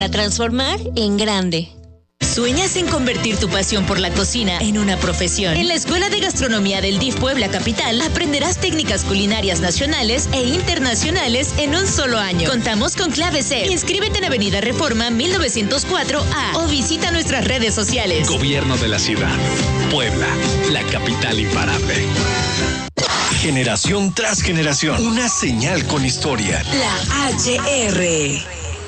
Para transformar en grande. ¿Sueñas en convertir tu pasión por la cocina en una profesión? En la Escuela de Gastronomía del DIF Puebla Capital aprenderás técnicas culinarias nacionales e internacionales en un solo año. Contamos con clave C. Inscríbete en Avenida Reforma 1904A o visita nuestras redes sociales. Gobierno de la Ciudad. Puebla, la capital imparable. Generación tras generación. Una señal con historia. La HR.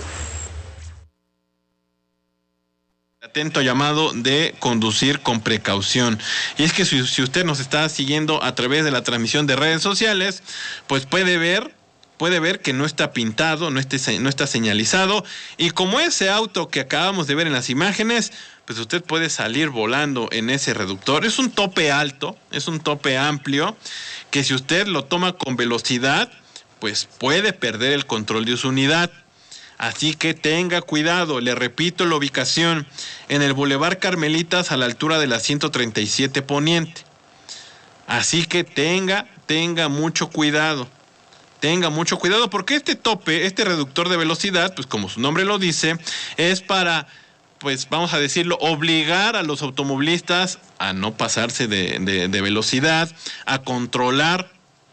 Atento llamado de conducir con precaución. Y es que si usted nos está siguiendo a través de la transmisión de redes sociales, pues puede ver que no está pintado, no está señalizado, y como ese auto que acabamos de ver en las imágenes, pues usted puede salir volando en ese reductor. Es un tope alto, es un tope amplio, que si usted lo toma con velocidad, pues puede perder el control de su unidad. Así que tenga cuidado. Le repito la ubicación: en el Boulevard Carmelitas, a la altura de la 137 Poniente. Así que tenga mucho cuidado. Tenga mucho cuidado, porque este reductor de velocidad, pues como su nombre lo dice, es para, pues vamos a decirlo, obligar a los automovilistas a no pasarse de velocidad, a controlar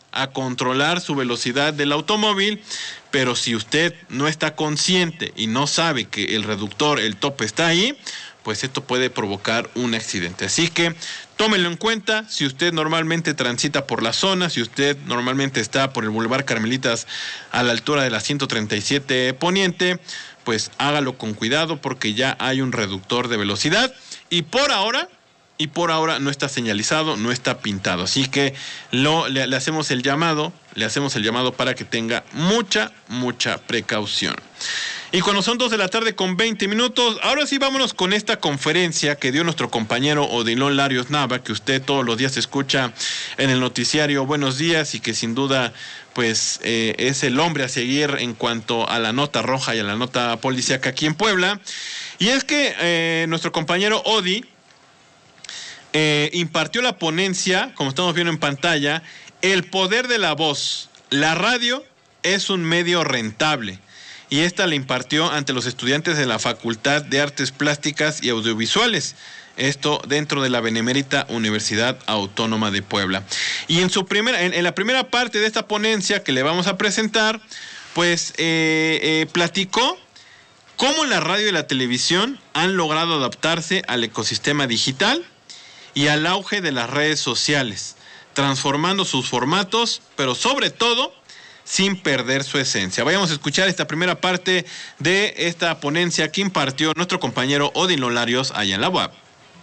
su velocidad del automóvil. Pero si usted no está consciente y no sabe que el reductor, el tope está ahí, pues esto puede provocar un accidente. Así que tómelo en cuenta. Si usted normalmente transita por la zona, si usted normalmente está por el Boulevard Carmelitas a la altura de la 137 Poniente, pues hágalo con cuidado, porque ya hay un reductor de velocidad y por ahora no está señalizado, no está pintado. Así que le hacemos el llamado para que tenga mucha precaución. Y cuando son 2:20 p.m, ahora sí vámonos con esta conferencia que dio nuestro compañero Odilon Larios Nava, que usted todos los días escucha en el noticiario Buenos Días, y que sin duda pues es el hombre a seguir en cuanto a la nota roja y a la nota policíaca aquí en Puebla. Y es que nuestro compañero Odi impartió la ponencia, como estamos viendo en pantalla, El poder de la voz. La radio es un medio rentable. Y esta la impartió ante los estudiantes de la Facultad de Artes Plásticas y Audiovisuales. Esto dentro de la Benemérita Universidad Autónoma de Puebla. Y en la primera parte de esta ponencia que le vamos a presentar, pues platicó cómo la radio y la televisión han logrado adaptarse al ecosistema digital y al auge de las redes sociales, transformando sus formatos, pero sobre todo sin perder su esencia. Vayamos a escuchar esta primera parte de esta ponencia que impartió nuestro compañero Odilon Larios allá en la UAP.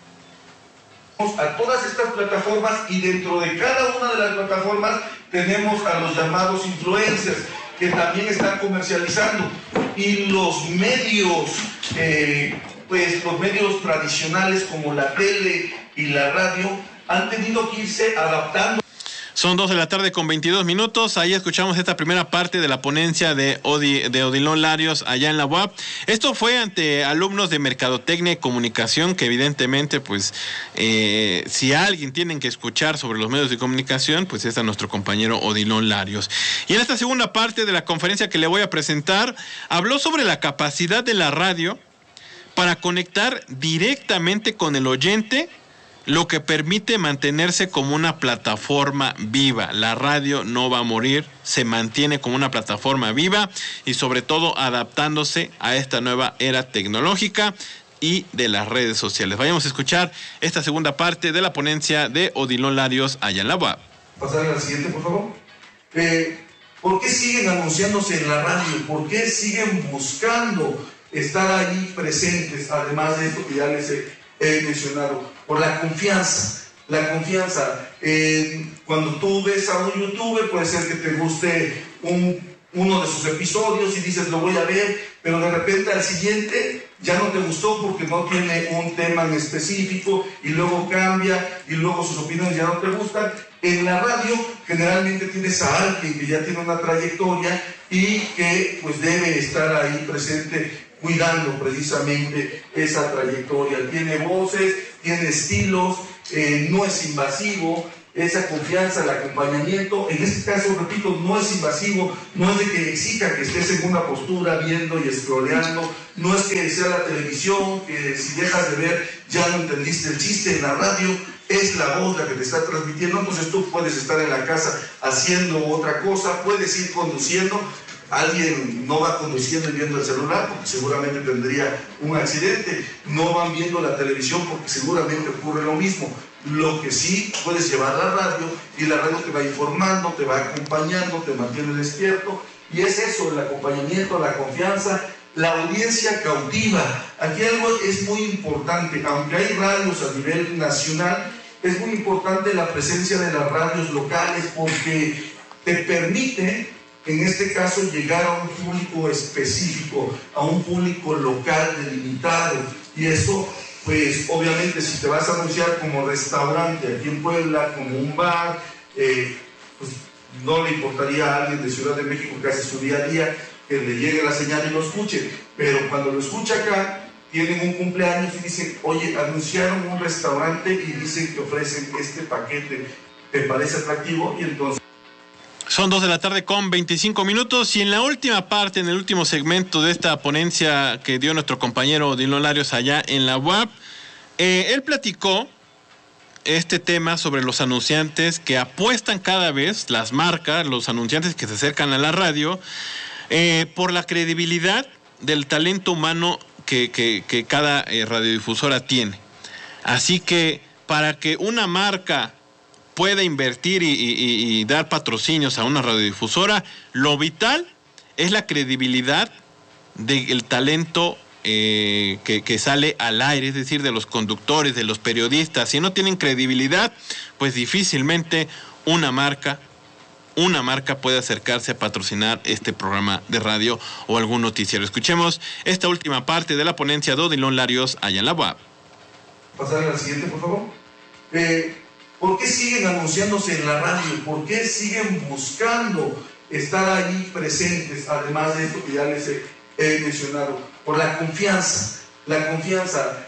A todas estas plataformas, y dentro de cada una de las plataformas tenemos a los llamados influencers, que también están comercializando, y los medios, pues los medios tradicionales como la tele y la radio han tenido que irse adaptando. Son 2:22 p.m. Ahí escuchamos esta primera parte de la ponencia de Odilon Larios allá en la UAP. Esto fue ante alumnos de Mercadotecnia y Comunicación, que evidentemente, pues, si alguien tienen que escuchar sobre los medios de comunicación, pues es a nuestro compañero Odilon Larios. Y en esta segunda parte de la conferencia que le voy a presentar, habló sobre la capacidad de la radio para conectar directamente con el oyente, lo que permite mantenerse como una plataforma viva. La radio no va a morir, se mantiene como una plataforma viva y sobre todo adaptándose a esta nueva era tecnológica y de las redes sociales. Vayamos a escuchar esta segunda parte de la ponencia de Odilon Larios allá en la UAP. Pasar a la siguiente, por favor. ¿Por qué siguen anunciándose en la radio? ¿Por qué siguen buscando estar ahí presentes? Además de esto que ya les he mencionado, por la confianza. Cuando tú ves a un youtuber, puede ser que te guste uno de sus episodios y dices, lo voy a ver, pero de repente al siguiente ya no te gustó porque no tiene un tema en específico, y luego cambia, y luego sus opiniones ya no te gustan. En la radio generalmente tienes a alguien que ya tiene una trayectoria y que pues debe estar ahí presente, cuidando precisamente esa trayectoria. Tiene voces, tiene estilos, no es invasivo, esa confianza, el acompañamiento. En este caso, repito, no es invasivo, no es de que exija que estés en una postura viendo y scrolleando, no es que sea la televisión, que si dejas de ver ya no entendiste el chiste. En la radio es la voz la que te está transmitiendo, entonces tú puedes estar en la casa haciendo otra cosa, puedes ir conduciendo. Alguien no va conduciendo y viendo el celular porque seguramente tendría un accidente, no van viendo la televisión porque seguramente ocurre lo mismo. Lo que sí, puedes llevar la radio y la radio te va informando, te va acompañando, te mantiene despierto, y es eso, el acompañamiento, la confianza, la audiencia cautiva. Aquí algo es muy importante, aunque hay radios a nivel nacional, es muy importante la presencia de las radios locales porque te permite, en este caso, llegar a un público específico, a un público local delimitado, y eso, pues obviamente si te vas a anunciar como restaurante aquí en Puebla, como un bar, pues no le importaría a alguien de Ciudad de México que hace su día a día que le llegue la señal y lo escuche, pero cuando lo escucha acá, tienen un cumpleaños y dicen, oye, anunciaron un restaurante y dicen que ofrecen este paquete, ¿te parece atractivo? Y entonces... Son 2:25 p.m. y en la última parte, en el último segmento de esta ponencia que dio nuestro compañero Odilon Larios allá en la UAP, él platicó este tema sobre los anunciantes que apuestan cada vez, las marcas, los anunciantes que se acercan a la radio, por la credibilidad del talento humano que cada radiodifusora tiene. Así que para que una marca pueda invertir y dar patrocinios a una radiodifusora, lo vital es la credibilidad del talento que sale al aire, es decir, de los conductores, de los periodistas. Si no tienen credibilidad, pues difícilmente una marca puede acercarse a patrocinar este programa de radio o algún noticiero. Escuchemos esta última parte de la ponencia de Odilon Larios allá en la UAP. Pasar a la siguiente, por favor. ¿Por qué siguen anunciándose en la radio? ¿Por qué siguen buscando estar ahí presentes? Además de esto que ya les he mencionado, por la confianza. La confianza.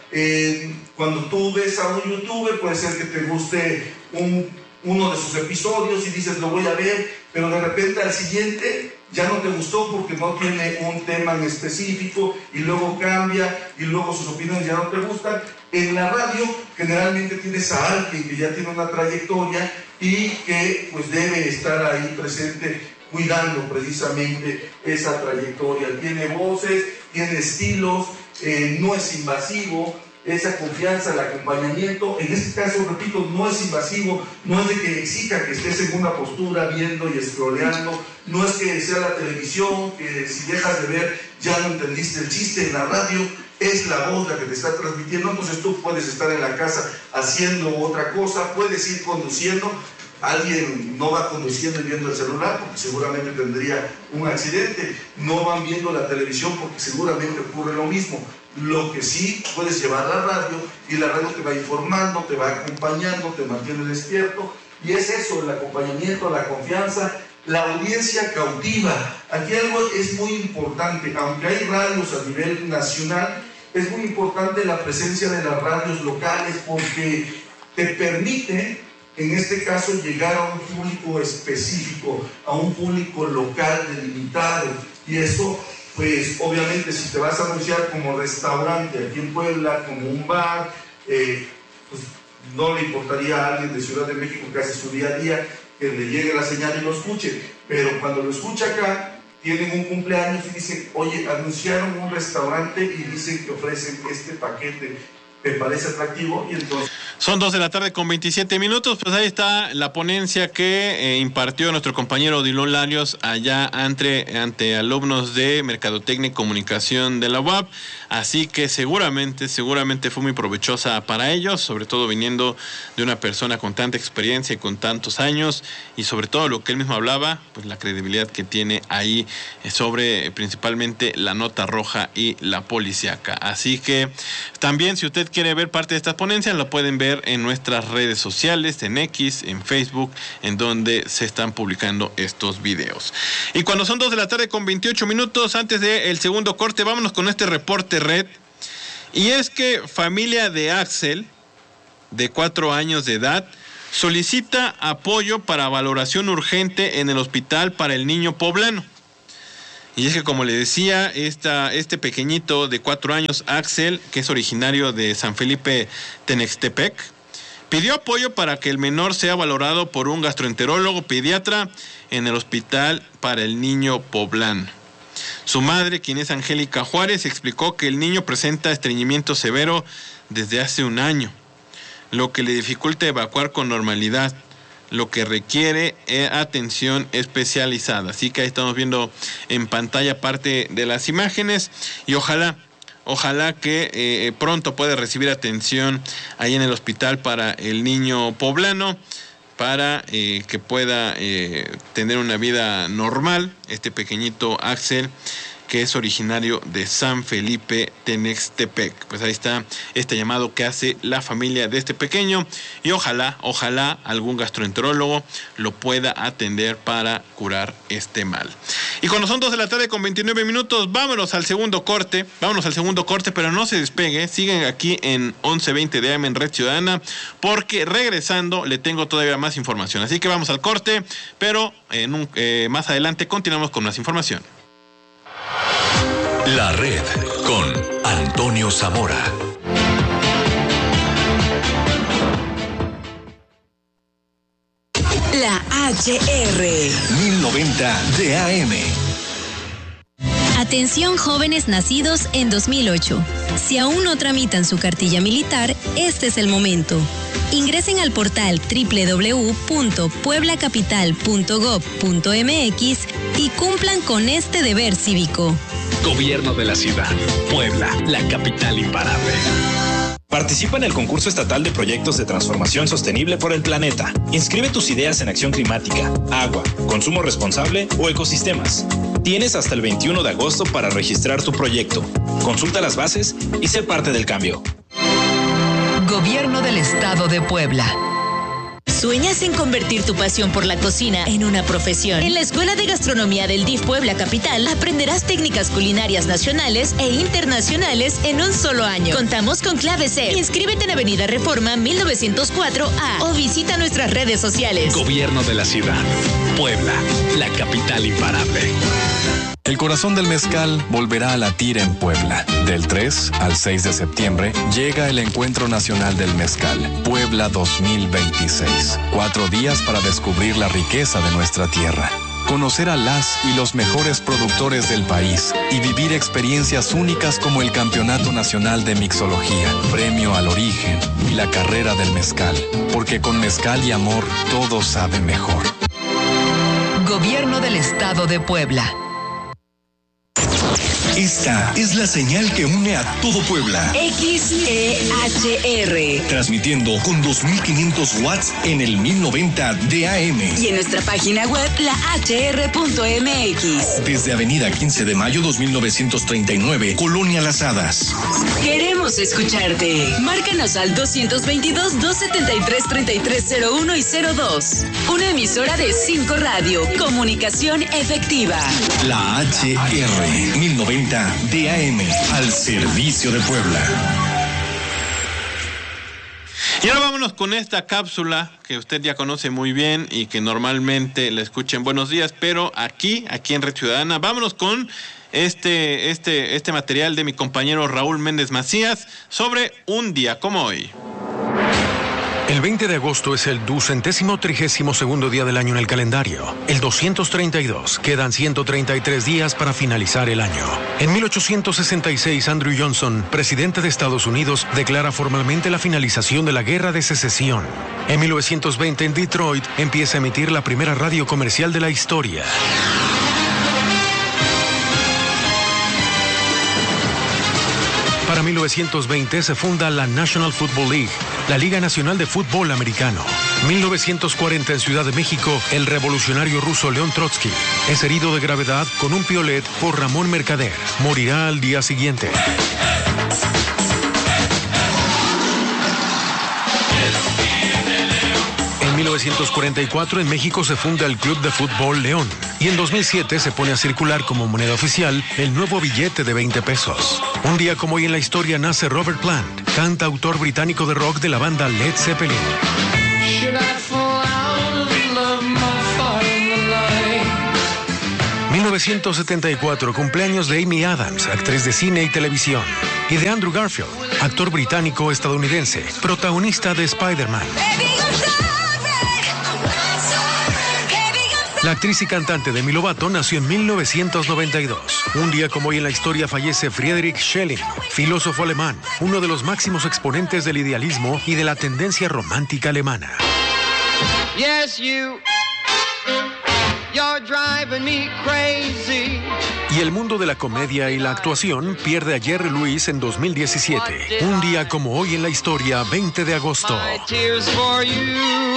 Cuando tú ves a un youtuber, puede ser que te guste uno de sus episodios y dices, lo voy a ver, pero de repente al siguiente ya no te gustó porque no tiene un tema en específico y luego cambia y luego sus opiniones ya no te gustan. En la radio generalmente tienes a alguien que ya tiene una trayectoria y que pues debe estar ahí presente cuidando precisamente esa trayectoria. Tiene voces, tiene estilos, no es invasivo. Esa confianza, el acompañamiento, en este caso, repito, no es invasivo, no es de que exija que estés en una postura viendo y scrolleando, no es que sea la televisión, que si dejas de ver ya no entendiste el chiste. En la radio es la voz la que te está transmitiendo, entonces tú puedes estar en la casa haciendo otra cosa, puedes ir conduciendo. Alguien no va conduciendo y viendo el celular porque seguramente tendría un accidente, no van viendo la televisión porque seguramente ocurre lo mismo. Lo que sí, puedes llevar la radio y la radio te va informando, te va acompañando, te mantiene despierto, y es eso, el acompañamiento, la confianza, la audiencia cautiva. Aquí algo es muy importante, aunque hay radios a nivel nacional, es muy importante la presencia de las radios locales porque te permite, en este caso, llegar a un público específico, a un público local delimitado, y eso, pues obviamente si te vas a anunciar como restaurante aquí en Puebla, como un bar, pues no le importaría a alguien de Ciudad de México que hace su día a día que le llegue la señal y lo escuche, pero cuando lo escucha acá, tienen un cumpleaños y dicen, oye, anunciaron un restaurante y dicen que ofrecen este paquete, ¿te parece atractivo? Y entonces... Son 2:27 p.m, pues ahí está la ponencia que impartió nuestro compañero Odilon Larios allá ante alumnos de Mercadotecnia y Comunicación de la UAP, así que seguramente fue muy provechosa para ellos, sobre todo viniendo de una persona con tanta experiencia y con tantos años, y sobre todo lo que él mismo hablaba, pues la credibilidad que tiene ahí sobre principalmente la nota roja y la policíaca. Así que también, si usted quiere ver parte de esta ponencia, la pueden ver en nuestras redes sociales, en X, en Facebook, en donde se están publicando estos videos. Y cuando son 2:28 p.m, antes del segundo corte, vámonos con este reporte red. Y es que familia de Axel, de 4 años de edad, solicita apoyo para valoración urgente en el hospital para el niño poblano. Y es que, como le decía, este pequeñito de 4 años, Axel, que es originario de San Felipe Tenextepec, pidió apoyo para que el menor sea valorado por un gastroenterólogo pediatra en el hospital para el niño poblano. Su madre, quien es Angélica Juárez, explicó que el niño presenta estreñimiento severo desde hace 1 año, lo que le dificulta evacuar con normalidad, lo que requiere atención especializada. Así que ahí estamos viendo en pantalla parte de las imágenes y ojalá que pronto pueda recibir atención ahí en el hospital para el niño poblano, para que pueda tener una vida normal este pequeñito Axel, que es originario de San Felipe Tenextepec. Pues ahí está este llamado que hace la familia de este pequeño y ojalá algún gastroenterólogo lo pueda atender para curar este mal. Y cuando son 2 de la tarde con 29 minutos, vámonos al segundo corte, pero no se despegue, siguen aquí en 11:20 de AM en Red Ciudadana, porque regresando le tengo todavía más información. Así que vamos al corte, pero más adelante continuamos con más información. La Red con Antonio Zamora. La HR 1090 de AM. Atención jóvenes nacidos en 2008. Si aún no tramitan su cartilla militar, este es el momento. Ingresen al portal www.pueblacapital.gov.mx y cumplan con este deber cívico. Gobierno de la Ciudad. Puebla, la capital imparable. Participa en el concurso estatal de proyectos de transformación sostenible por el planeta. Inscribe tus ideas en acción climática, agua, consumo responsable o ecosistemas. Tienes hasta el 21 de agosto para registrar tu proyecto. Consulta las bases y sé parte del cambio. Gobierno del Estado de Puebla. ¿Sueñas en convertir tu pasión por la cocina en una profesión? En la Escuela de Gastronomía del DIF Puebla Capital aprenderás técnicas culinarias nacionales e internacionales en un solo año. Contamos con clave C. Inscríbete en Avenida Reforma 1904A o visita nuestras redes sociales. Gobierno de la Ciudad. Puebla, la capital imparable. El corazón del mezcal volverá a latir en Puebla. Del 3 al 6 de septiembre llega el Encuentro Nacional del Mezcal, Puebla 2026. 4 días para descubrir la riqueza de nuestra tierra, conocer a las y los mejores productores del país y vivir experiencias únicas como el Campeonato Nacional de Mixología, Premio al Origen y la Carrera del Mezcal. Porque con mezcal y amor todo sabe mejor. Gobierno del Estado de Puebla. Esta es la señal que une a todo Puebla. XEHR. Transmitiendo con 2500 watts en el 1090 de AM. Y en nuestra página web, lahr.mx. Desde Avenida 15 de Mayo 2939, Colonia Las Hadas. Queremos escucharte. Márcanos al 222-273-3301 y 02. Una emisora de 5 Radio. Comunicación efectiva. La HR 1090 de AM, al servicio de Puebla. Y ahora vámonos con esta cápsula que usted ya conoce muy bien y que normalmente la escucha en Buenos Días, pero aquí en Red Ciudadana, vámonos con este material de mi compañero Raúl Méndez Macías sobre un día como hoy. El 20 de agosto es el 232º día del año en el calendario. El 232. Quedan 133 días para finalizar el año. En 1866, Andrew Johnson, presidente de Estados Unidos, declara formalmente la finalización de la Guerra de Secesión. En 1920, en Detroit, empieza a emitir la primera radio comercial de la historia. Para 1920 se funda la National Football League, la Liga Nacional de Fútbol Americano. 1940 en Ciudad de México, el revolucionario ruso León Trotsky es herido de gravedad con un piolet por Ramón Mercader. Morirá al día siguiente. En 1944 en México se funda el Club de Fútbol León y en 2007 se pone a circular como moneda oficial el nuevo billete de 20 pesos. Un día como hoy en la historia nace Robert Plant, cantautor británico de rock de la banda Led Zeppelin. 1974, cumpleaños de Amy Adams, actriz de cine y televisión, y de Andrew Garfield, actor británico-estadounidense, protagonista de Spider-Man. La actriz y cantante Demi Lovato nació en 1992. Un día como hoy en la historia fallece Friedrich Schelling, filósofo alemán, uno de los máximos exponentes del idealismo y de la tendencia romántica alemana. Yes, you're driving me crazy. Y el mundo de la comedia y la actuación pierde a Jerry Lewis en 2017. Un día como hoy en la historia, 20 de agosto. My tears for you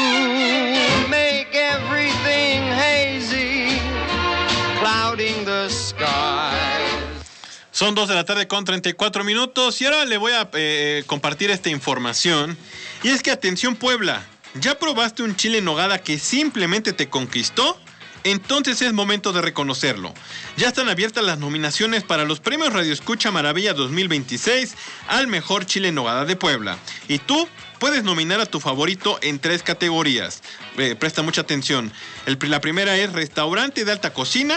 make everything hazy, clouding the sky. Son 2 de la tarde con 34 minutos y ahora le voy a compartir esta información. Y es que atención Puebla, ¿ya probaste un chile en nogada que simplemente te conquistó? Entonces es momento de reconocerlo. Ya están abiertas las nominaciones para los premios Radio Escucha Maravilla 2026 al mejor chile en nogada de Puebla. Y tú puedes nominar a tu favorito en 3 categorías. Presta mucha atención. La primera es restaurante de alta cocina.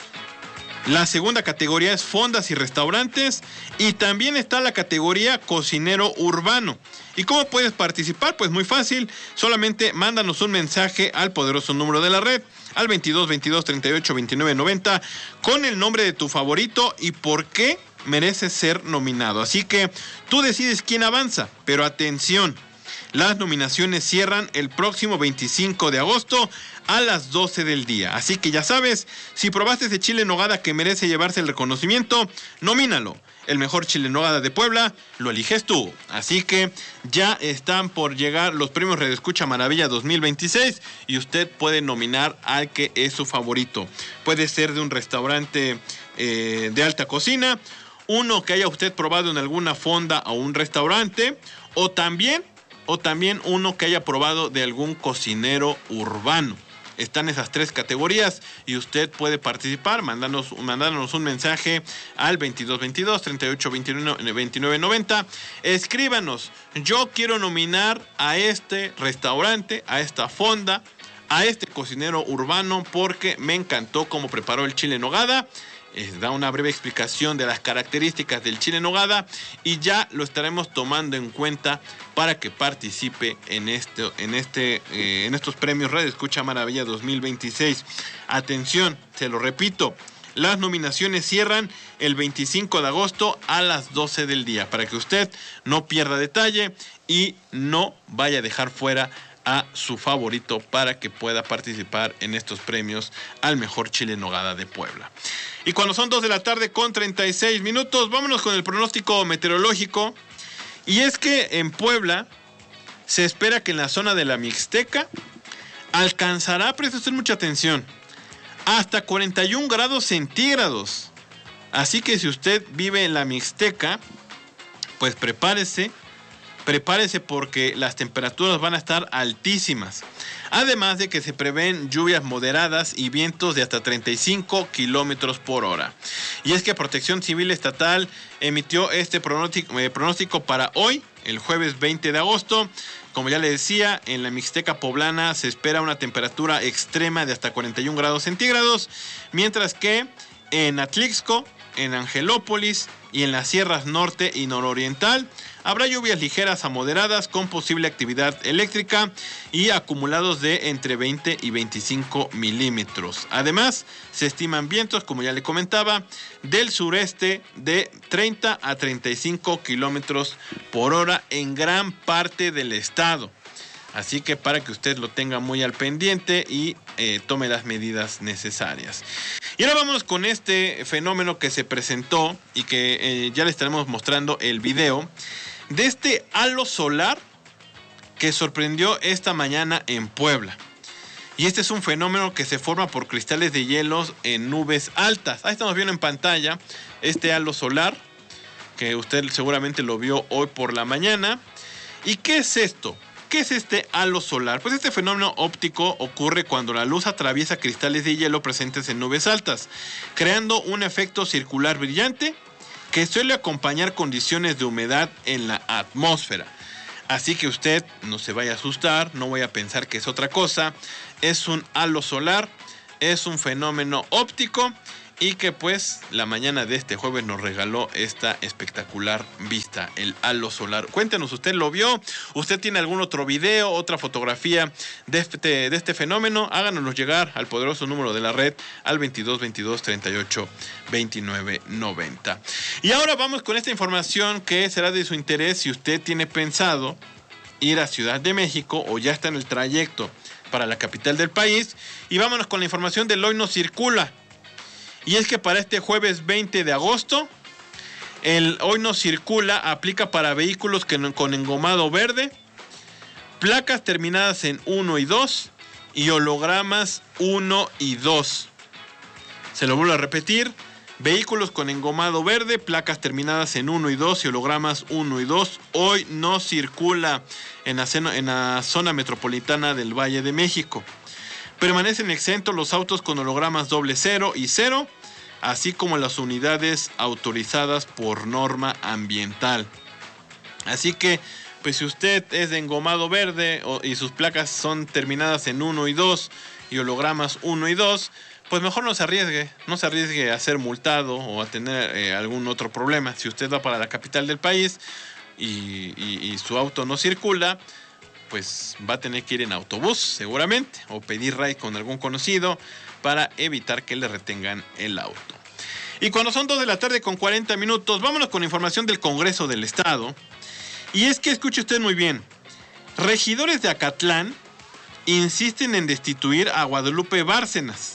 La segunda categoría es fondas y restaurantes. Y también está la categoría cocinero urbano. ¿Y cómo puedes participar? Pues muy fácil. Solamente mándanos un mensaje al poderoso número de la red, al 22 22 38 29 90, con el nombre de tu favorito y por qué mereces ser nominado. Así que tú decides quién avanza. Pero atención, las nominaciones cierran el próximo 25 de agosto a las 12 del día. Así que ya sabes, si probaste ese chile en nogada que merece llevarse el reconocimiento, nomínalo. El mejor chile en nogada de Puebla lo eliges tú. Así que ya están por llegar los premios Radio Escucha Maravilla 2026 y usted puede nominar al que es su favorito. Puede ser de un restaurante de alta cocina, uno que haya usted probado en alguna fonda o un restaurante, o también uno que haya probado de algún cocinero urbano. Están esas 3 categorías y usted puede participar mandándonos un mensaje al 22 22 38 29 90. Escríbanos, yo quiero nominar a este restaurante, a esta fonda, a este cocinero urbano porque me encantó cómo preparó el chile en nogada. Da una breve explicación de las características del chile en nogada y ya lo estaremos tomando en cuenta para que participe en estos premios Radio Escucha Maravilla 2026. Atención, se lo repito, las nominaciones cierran el 25 de agosto a las 12 del día para que usted no pierda detalle y no vaya a dejar fuera a su favorito para que pueda participar en estos premios al mejor chile en nogada de Puebla. Y cuando son 2 de la tarde con 36 minutos, vámonos con el pronóstico meteorológico. Y es que en Puebla se espera que en la zona de la Mixteca alcanzará, preste usted mucha atención, hasta 41 grados centígrados. Así que si usted vive en la Mixteca, pues prepárese porque las temperaturas van a estar altísimas. Además de que se prevén lluvias moderadas y vientos de hasta 35 kilómetros por hora. Y es que Protección Civil Estatal emitió este pronóstico para hoy, el jueves 20 de agosto. Como ya le decía, en la Mixteca poblana se espera una temperatura extrema de hasta 41 grados centígrados, mientras que en Atlixco, en Angelópolis y en las sierras norte y nororiental habrá lluvias ligeras a moderadas con posible actividad eléctrica y acumulados de entre 20 y 25 milímetros. Además, se estiman vientos, como ya le comentaba, del sureste de 30 a 35 kilómetros por hora en gran parte del estado. Así que para que usted lo tenga muy al pendiente y tome las medidas necesarias. Y ahora vamos con este fenómeno que se presentó y que ya le estaremos mostrando el video de este halo solar que sorprendió esta mañana en Puebla. Y este es un fenómeno que se forma por cristales de hielos en nubes altas. Ahí estamos viendo en pantalla este halo solar que usted seguramente lo vio hoy por la mañana. ¿Y qué es esto? ¿Qué es este halo solar? Pues este fenómeno óptico ocurre cuando la luz atraviesa cristales de hielo presentes en nubes altas, creando un efecto circular brillante que suele acompañar condiciones de humedad en la atmósfera. Así que usted no se vaya a asustar, no vaya a pensar que es otra cosa. Es un halo solar, es un fenómeno óptico y que pues la mañana de este jueves nos regaló esta espectacular vista, el halo solar. Cuéntenos, ¿usted lo vio? ¿Usted tiene algún otro video, otra fotografía de este fenómeno? Háganoslo llegar al poderoso número de la red al 22 22 38 29 90. Y ahora vamos con esta información que será de su interés si usted tiene pensado ir a Ciudad de México o ya está en el trayecto para la capital del país. Y vámonos con la información del Hoy No Circula. Y es que para este jueves 20 de agosto, el Hoy No Circula aplica para vehículos con engomado verde, placas terminadas en 1 y 2 y hologramas 1 y 2. Se lo vuelvo a repetir: vehículos con engomado verde, placas terminadas en 1 y 2 y hologramas 1 y 2. Hoy no circula en la zona metropolitana del Valle de México. Permanecen exentos los autos con hologramas 00 y 0, así como las unidades autorizadas por norma ambiental. Así que, pues si usted es de engomado verde y sus placas son terminadas en 1 y 2 y hologramas 1 y 2, pues mejor no se arriesgue a ser multado o a tener algún otro problema. Si usted va para la capital del país y su auto no circula, pues va a tener que ir en autobús seguramente o pedir ride con algún conocido para evitar que le retengan el auto. Y cuando son 2 de la tarde con 40 minutos, vámonos con información del Congreso del Estado. Y es que escuche usted muy bien, regidores de Acatlán insisten en destituir a Guadalupe Bárcenas.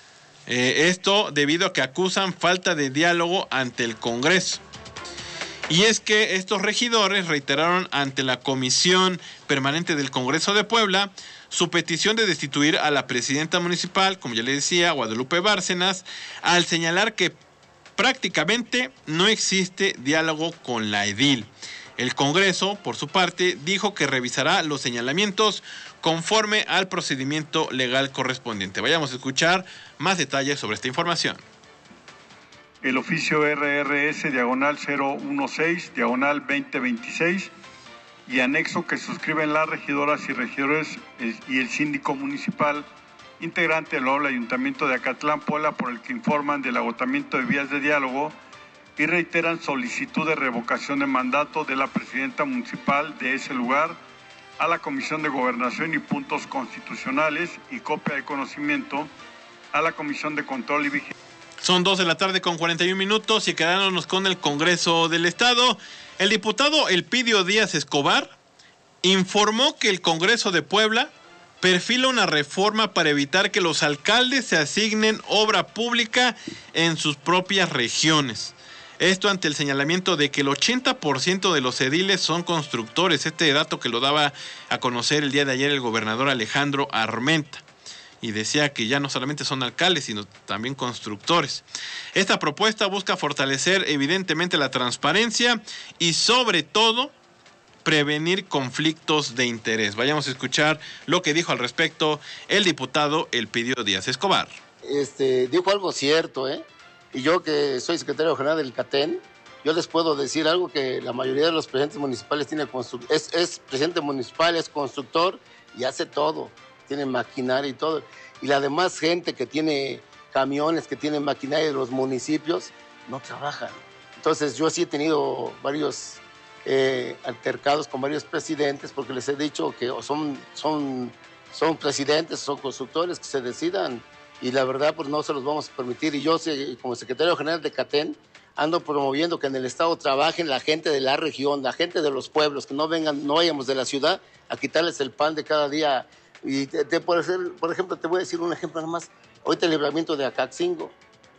Esto debido a que acusan falta de diálogo ante el Congreso. Y es que estos regidores reiteraron ante la Comisión Permanente del Congreso de Puebla su petición de destituir a la presidenta municipal, como ya le decía, Guadalupe Bárcenas, al señalar que prácticamente no existe diálogo con la edil. El Congreso, por su parte, dijo que revisará los señalamientos conforme al procedimiento legal correspondiente. Vayamos a escuchar más detalles sobre esta información. El oficio RRS diagonal 016 diagonal 2026 y anexo que suscriben las regidoras y regidores y el síndico municipal integrante del nuevo Ayuntamiento de Acatlán, Puebla, por el que informan del agotamiento de vías de diálogo y reiteran solicitud de revocación de mandato de la presidenta municipal de ese lugar a la Comisión de Gobernación y Puntos Constitucionales y copia de conocimiento a la Comisión de Control y Vigilancia. Son 2 de la tarde con 41 minutos y quedándonos con el Congreso del Estado. El diputado Elpidio Díaz Escobar informó que el Congreso de Puebla perfila una reforma para evitar que los alcaldes se asignen obra pública en sus propias regiones. Esto ante el señalamiento de que el 80% de los ediles son constructores. Este dato que lo daba a conocer el día de ayer el gobernador Alejandro Armenta. Y decía que ya no solamente son alcaldes, sino también constructores. Esta propuesta busca fortalecer evidentemente la transparencia y sobre todo prevenir conflictos de interés. Vayamos a escuchar lo que dijo al respecto el diputado Elpidio Díaz Escobar. Dijo algo cierto, y yo que soy secretario general del CATEN, yo les puedo decir algo que la mayoría de los presidentes municipales es presidente municipal, es constructor y hace todo. Tiene maquinaria y todo. Y la demás gente que tiene camiones, que tiene maquinaria de los municipios, no trabajan. Entonces yo sí he tenido varios altercados con varios presidentes porque les he dicho que son presidentes, son constructores, que se decidan. Y la verdad, pues no se los vamos a permitir. Y yo, como secretario general de CATEN, ando promoviendo que en el Estado trabajen la gente de la región, la gente de los pueblos, que no vayamos de la ciudad a quitarles el pan de cada día. Y por ejemplo, te voy a decir un ejemplo nada más. Ahorita el libramiento de Acaxingo,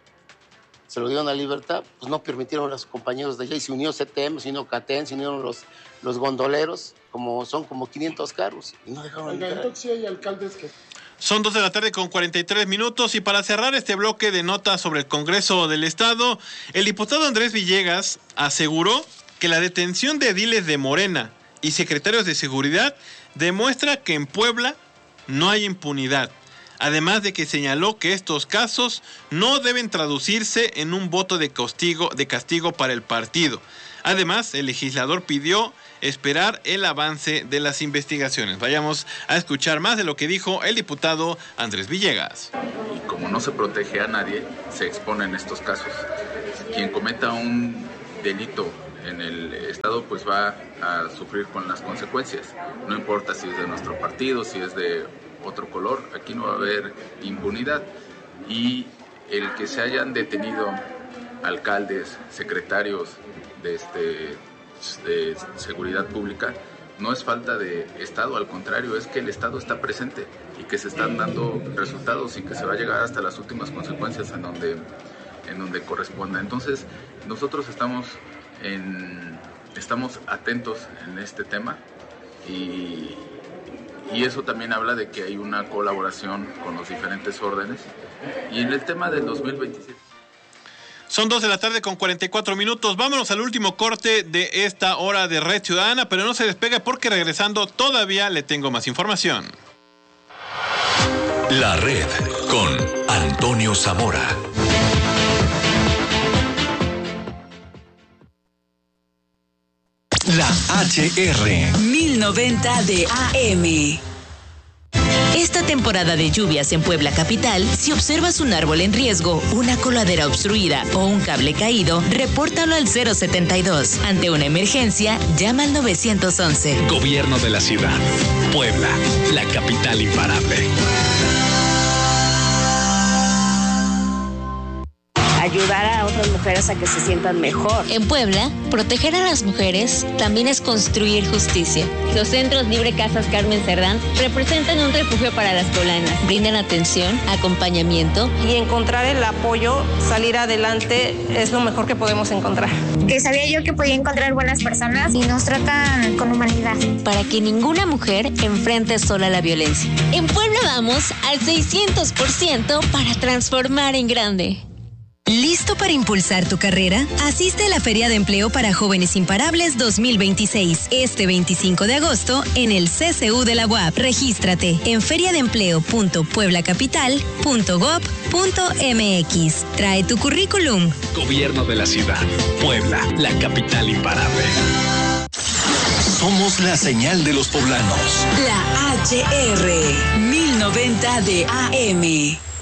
se lo dieron a Libertad, pues no permitieron a los compañeros de allá, y se unió CTM, se unió CATEN, se unieron los gondoleros, son como 500 carros, y no dejaron entrar. Entonces sí hay alcaldes que... Son 2 de la tarde con 43 minutos y para cerrar este bloque de notas sobre el Congreso del Estado, el diputado Andrés Villegas aseguró que la detención de ediles de Morena y secretarios de seguridad demuestra que en Puebla no hay impunidad, además de que señaló que estos casos no deben traducirse en un voto de castigo para el partido. Además, el legislador pidió esperar el avance de las investigaciones. Vayamos a escuchar más de lo que dijo el diputado Andrés Villegas. Y como como no se protege a nadie, se expone en estos casos. Quien cometa un delito en el Estado pues va a sufrir con las consecuencias. No importa si es de nuestro partido, si es de otro color, aquí no va a haber impunidad. Y el que se hayan detenido alcaldes, secretarios de seguridad pública, no es falta de Estado, al contrario, es que el Estado está presente y que se están dando resultados y que se va a llegar hasta las últimas consecuencias en donde corresponda. Entonces, nosotros estamos atentos en este tema y eso también habla de que hay una colaboración con los diferentes órdenes. Y en el tema del 2027... Son 2:44 p.m. Vámonos al último corte de esta hora de Red Ciudadana, pero no se despegue porque regresando todavía le tengo más información. La Red con Antonio Zamora. La HR 1090 de AM. Esta temporada de lluvias en Puebla Capital, si observas un árbol en riesgo, una coladera obstruida o un cable caído, repórtalo al 072. Ante una emergencia, llama al 911. Gobierno de la ciudad. Puebla, la capital imparable. Ayudar a otras mujeres a que se sientan mejor. En Puebla, proteger a las mujeres también es construir justicia. Los centros Libre Casas Carmen Cerdán representan un refugio para las poblanas. Brindan atención, acompañamiento. Y encontrar el apoyo, salir adelante, es lo mejor que podemos encontrar. Que sabía yo que podía encontrar buenas personas y nos tratan con humanidad. Para que ninguna mujer enfrente sola la violencia. En Puebla vamos al 600% para transformar en grande. ¿Listo para impulsar tu carrera? Asiste a la Feria de Empleo para Jóvenes Imparables 2026, este 25 de agosto en el CCU de la UAP. Regístrate en feriadeempleo.pueblacapital.gov.mx. Trae tu currículum. Gobierno de la ciudad. Puebla, la capital imparable. Somos la señal de los poblanos. La HR 1090 de AM.